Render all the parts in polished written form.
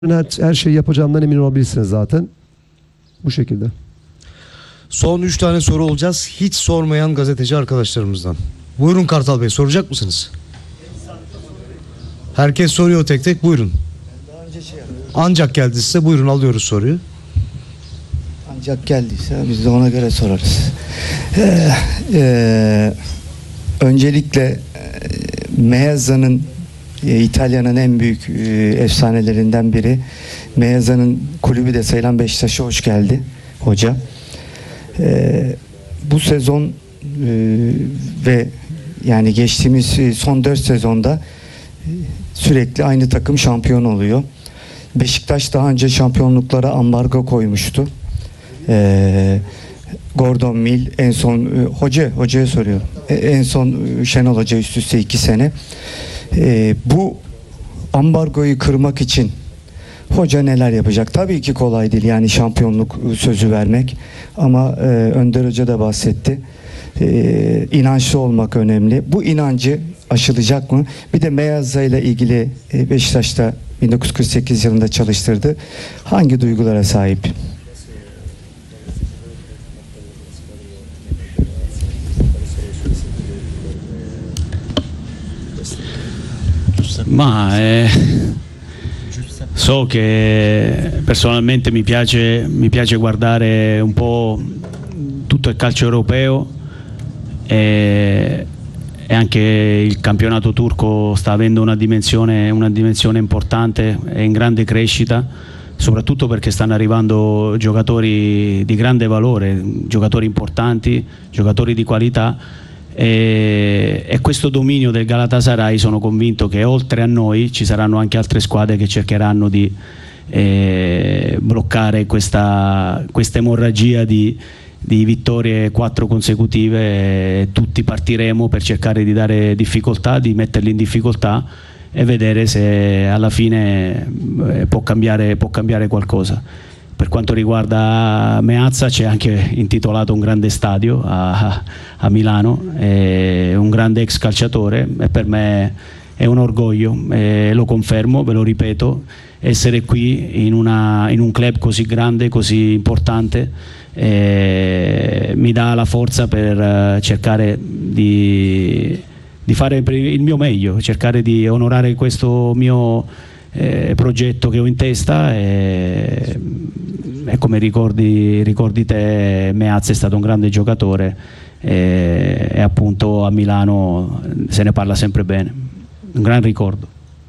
Her şeyi yapacağımdan emin olabilirsiniz zaten. Bu şekilde. Son 3 tane soru olacağız. Hiç sormayan gazeteci arkadaşlarımızdan. Buyurun Kartal Bey, soracak mısınız? Herkes soruyor tek tek, buyurun. Ancak geldi size, buyurun alıyoruz soruyu. Ancak geldiyse biz de ona göre sorarız. Öncelikle Meazza'nın İtalya'nın en büyük efsanelerinden biri. Meazza'nın kulübü de sayılan Beşiktaş'a hoş geldi hoca. Bu sezon ve yani geçtiğimiz son 4 sezonda sürekli aynı takım şampiyon oluyor. Beşiktaş daha önce şampiyonluklara ambargo koymuştu. Gordon Mill en son hocaya soruyor. En son Şenol Hoca üst üste 2 sene. Bu ambargoyu kırmak için hoca neler yapacak? Tabii ki kolay değil yani şampiyonluk sözü vermek. Ama Önder Hoca da bahsetti. İnançlı olmak önemli. Bu inancı aşılacak mı? Bir de Meazza ile ilgili Beşiktaş'ta 1948 yılında çalıştırdı. Hangi duygulara sahip? Ma so che personalmente mi piace guardare un po' tutto il calcio europeo e anche il campionato turco sta avendo una dimensione importante e in grande crescita, soprattutto perché stanno arrivando giocatori di grande valore, giocatori importanti, giocatori di qualità. E questo dominio del Galatasaray sono convinto che oltre a noi ci saranno anche altre squadre che cercheranno di bloccare questa emorragia di vittorie 4 consecutive. Tutti partiremo per cercare di dare difficoltà, di metterli in difficoltà e vedere se alla fine può cambiare qualcosa. Per quanto riguarda Meazza c'è anche intitolato un grande stadio a Milano, è un grande ex calciatore e per me è un orgoglio, lo confermo, ve lo ripeto, essere qui in un club così grande, così importante mi dà la forza per cercare di fare il mio meglio, cercare di onorare questo mio progetto che ho in testa e come ricordi te, Meazza è stato un grande giocatore e appunto a Milano se ne parla sempre bene, un gran ricordo.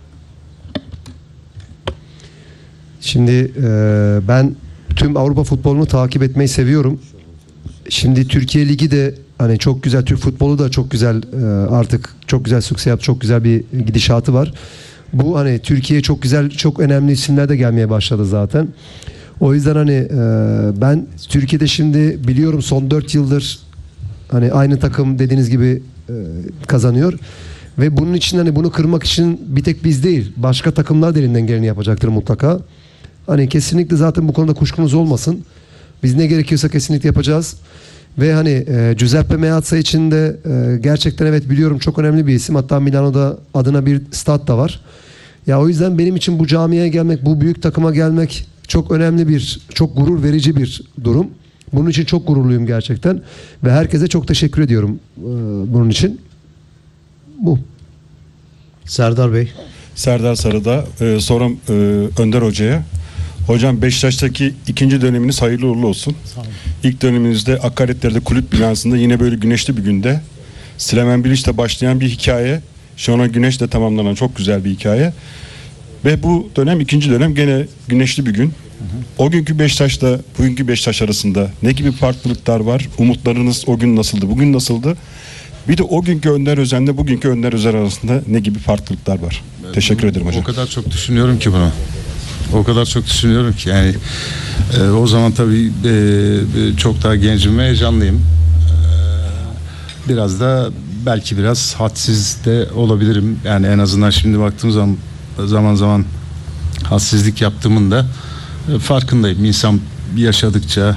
Şimdi ben tüm Avrupa futbolunu takip etmeyi seviyorum. Şimdi Türkiye Ligi de hani çok güzel, Türk futbolu da çok güzel, artık çok güzel sükse yaptı, çok güzel bir gidişatı var. Bu hani Türkiye'ye çok güzel, çok önemli isimler de gelmeye başladı zaten. O yüzden hani ben Türkiye'de şimdi biliyorum son 4 yıldır hani aynı takım dediğiniz gibi kazanıyor. Ve bunun için hani bunu kırmak için bir tek biz değil, başka takımlar da elinden geleni yapacaktır mutlaka. Hani kesinlikle zaten bu konuda kuşkunuz olmasın. Biz ne gerekiyorsa kesinlikle yapacağız. Ve hani Giuseppe Meazza için de gerçekten evet biliyorum çok önemli bir isim. Hatta Milano'da adına bir stat da var. Ya o yüzden benim için bu camiye gelmek, bu büyük takıma gelmek çok önemli çok gurur verici bir durum. Bunun için çok gururluyum gerçekten. Ve herkese çok teşekkür ediyorum bunun için. Bu. Serdar Bey. Serdar Sarı'da sorum Önder Hoca'ya. Hocam Beşiktaş'taki 2. döneminiz hayırlı uğurlu olsun. İlk döneminizde Akaretler'de kulüp binasında yine böyle güneşli bir günde Slemen Bilic'le başlayan bir hikaye. Şenol Güneş'le tamamlanan çok güzel bir hikaye. Ve bu dönem 2. dönem gene güneşli bir gün. O günkü Beşiktaş'la bugünkü Beşiktaş arasında ne gibi farklılıklar var? Umutlarınız o gün nasıldı? Bugün nasıldı? Bir de o günkü Önder Özen'le bugünkü Önder Özen arasında ne gibi farklılıklar var? Teşekkür ederim hocam. O kadar çok düşünüyorum ki bunu. O kadar çok düşünüyorum ki yani o zaman tabii çok daha gencim ve heyecanlıyım. Biraz da belki biraz hadsiz de olabilirim. Yani en azından şimdi baktığım zaman hadsizlik yaptığımın da farkındayım. İnsan yaşadıkça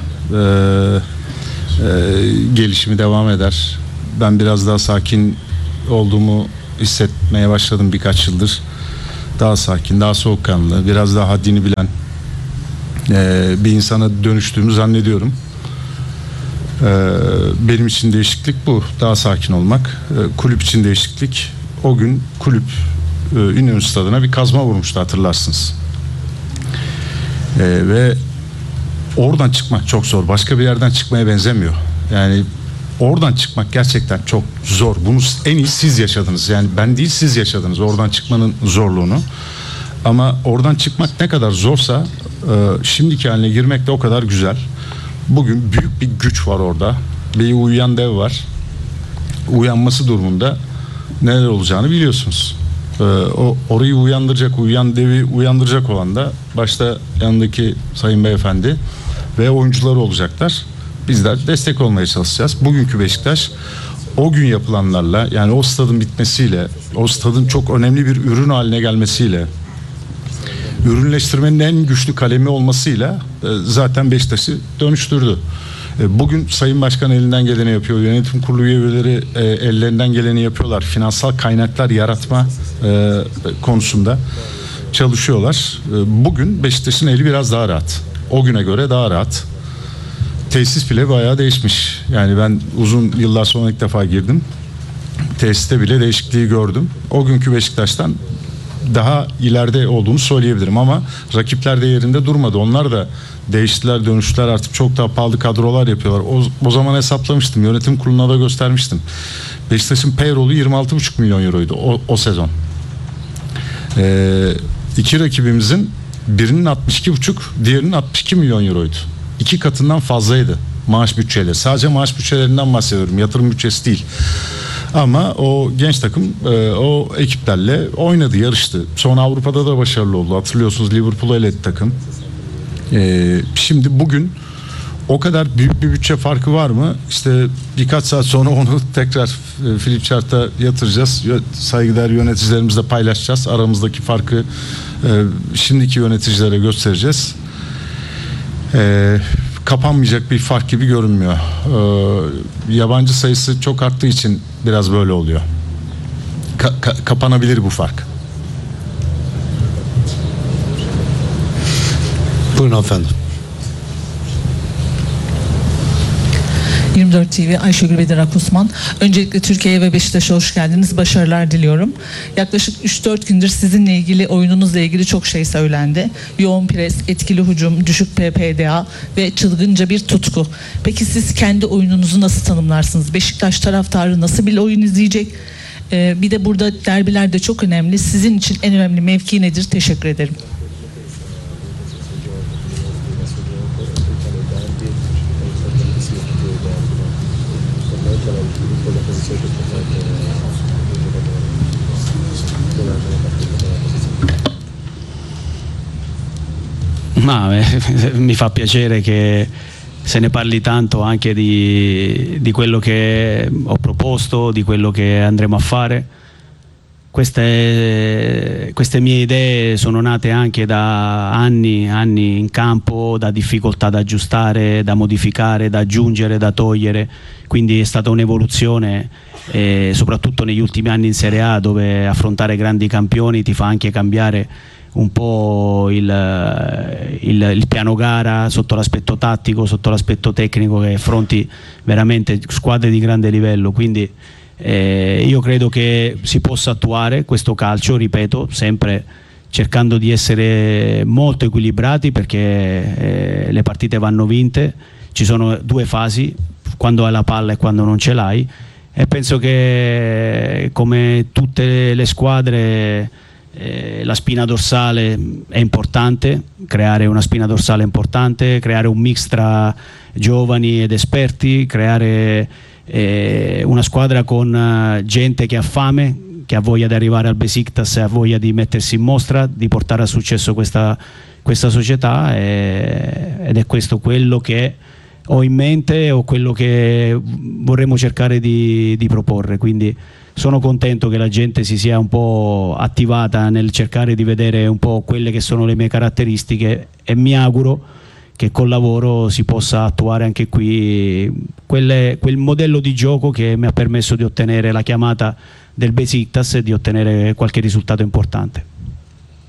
gelişimi devam eder. Ben biraz daha sakin olduğumu hissetmeye başladım birkaç yıldır. daha sakin, daha soğukkanlı, biraz daha haddini bilen bir insana dönüştüğümü zannediyorum. Benim için değişiklik bu. Daha sakin olmak. Kulüp için değişiklik. O gün kulüp İnönü Stadı'na bir kazma vurmuştu, hatırlarsınız. Ve oradan çıkmak çok zor. Başka bir yerden çıkmaya benzemiyor. Yani oradan çıkmak gerçekten çok zor. Bunu en iyi siz yaşadınız. Yani ben değil, siz yaşadınız oradan çıkmanın zorluğunu. Ama oradan çıkmak ne kadar zorsa şimdiki haline girmek de o kadar güzel. Bugün büyük bir güç var orada. Bir uyuyan dev var. Uyanması durumunda neler olacağını biliyorsunuz. Orayı uyandıracak, uyuyan devi uyandıracak olan da başta yanındaki sayın beyefendi ve oyuncuları olacaklar. Bizler destek olmaya çalışacağız. Bugünkü Beşiktaş o gün yapılanlarla, yani o stadın bitmesiyle, o stadın çok önemli bir ürün haline gelmesiyle, ürünleştirmenin en güçlü kalemi olmasıyla zaten Beşiktaş'ı dönüştürdü. Bugün Sayın Başkan elinden geleni yapıyor. Yönetim kurulu üyeleri ellerinden geleni yapıyorlar. Finansal kaynaklar yaratma konusunda çalışıyorlar. Bugün Beşiktaş'ın eli biraz daha rahat. O güne göre daha rahat. Tesis bile bayağı değişmiş. Yani ben uzun yıllar sonra ilk defa girdim. Tesiste bile değişikliği gördüm. O günkü Beşiktaş'tan daha ileride olduğunu söyleyebilirim ama rakipler de yerinde durmadı. Onlar da değiştiler, dönüştüler, artık çok daha pahalı kadrolar yapıyorlar. O zaman hesaplamıştım, yönetim kuruluna da göstermiştim. Beşiktaş'ın payroll'u 26,5 milyon euroydu o sezon. İki rakibimizin birinin 62,5, diğerinin 62 milyon euroydu. 2 katından fazlaydı maaş bütçeleri. Sadece maaş bütçelerinden bahsediyorum, yatırım bütçesi değil. Ama o genç takım o ekiplerle oynadı, yarıştı. Sonra Avrupa'da da başarılı oldu. Hatırlıyorsunuz, Liverpool'u eledi takım. Şimdi bugün o kadar büyük bir bütçe farkı var mı? İşte birkaç saat sonra onu tekrar Flip Chart'a yatıracağız. Saygıdeğer yöneticilerimizle paylaşacağız. Aramızdaki farkı şimdiki yöneticilere göstereceğiz. Kapanmayacak bir fark gibi görünmüyor. Yabancı sayısı çok arttığı için biraz böyle oluyor. Kapanabilir bu fark. Buyurun efendim. 24 TV Ayşegül Bedirak Osman. Öncelikle Türkiye'ye ve Beşiktaş'a hoş geldiniz. Başarılar diliyorum. Yaklaşık 3-4 gündür sizinle ilgili, oyununuzla ilgili çok şey söylendi. Yoğun pres, etkili hücum, düşük PPDA ve çılgınca bir tutku. Peki siz kendi oyununuzu nasıl tanımlarsınız? Beşiktaş taraftarı nasıl bir oyun izleyecek? Bir de burada derbiler de çok önemli. Sizin için en önemli mevki nedir? Teşekkür ederim. Ma mi fa piacere che se ne parli tanto anche di quello che ho proposto, di quello che andremo a fare. Queste mie idee sono nate anche da anni in campo, da difficoltà da aggiustare, da modificare, da aggiungere, da togliere, quindi è stata un'evoluzione, soprattutto negli ultimi anni in Serie A, dove affrontare grandi campioni ti fa anche cambiare un po' il piano gara sotto l'aspetto tattico, sotto l'aspetto tecnico, che affronti veramente squadre di grande livello, quindi io credo che si possa attuare questo calcio, ripeto, sempre cercando di essere molto equilibrati, perché le partite vanno vinte, ci sono due fasi, quando hai la palla e quando non ce l'hai, e penso che come tutte le squadre la spina dorsale è importante, creare una spina dorsale è importante, creare un mix tra giovani ed esperti, creare una squadra con gente che ha fame, che ha voglia di arrivare al Besiktas e ha voglia di mettersi in mostra, di portare a successo questa società, ed è questo quello che ho in mente o quello che vorremmo cercare di proporre. Quindi sono contento che la gente si sia un po' attivata nel cercare di vedere un po' quelle che sono le mie caratteristiche, e mi auguro che col lavoro si possa attuare anche qui quel modello di gioco che mi ha permesso di ottenere la chiamata del Besiktas e di ottenere qualche risultato importante.